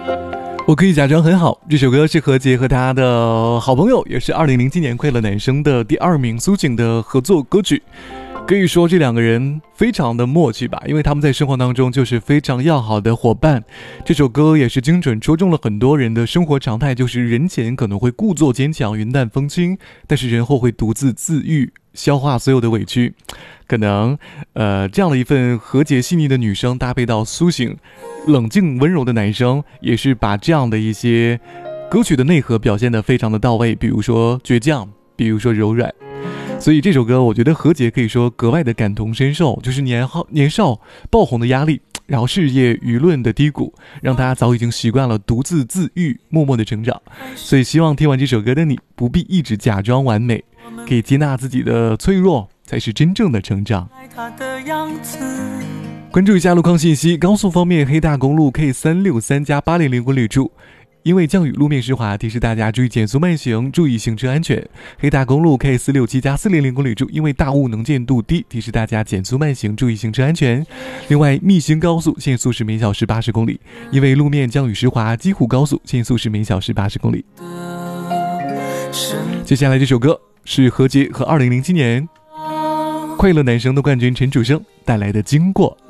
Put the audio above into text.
我可以假装很好。这首歌是何洁和他的好朋友，也是2007年快乐男声的第2名苏醒的合作歌曲。可以说这两个人非常的默契吧，因为他们在生活当中就是非常要好的伙伴。这首歌也是精准戳中了很多人的生活常态，就是人前可能会故作坚强云淡风轻，但是人后会独自自愈，消化所有的委屈。可能这样的一份和解细腻的女生搭配到苏醒冷静温柔的男生，也是把这样的一些歌曲的内核表现得非常的到位，比如说倔强，比如说柔软。所以这首歌我觉得何洁可以说格外的感同身受，就是年少爆红的压力，然后事业舆论的低谷，让他早已经习惯了独自自愈，默默的成长。所以希望听完这首歌的你不必一直假装完美，可以接纳自己的脆弱，才是真正的成长。关注一下路况信息，高速方面，黑大公路 K363+800公里处因为降雨路面湿滑，提示大家注意减速慢行，注意行车安全。黑大公路 K467+400公里处因为大雾能见度低，提示大家减速慢行，注意行车安全。另外，密行高速限速是每小时80公里，因为路面降雨湿滑，基湖高速限速是每小时80公里。接下来这首歌是何洁和2007年快乐男声的冠军陈楚生带来的《经过》。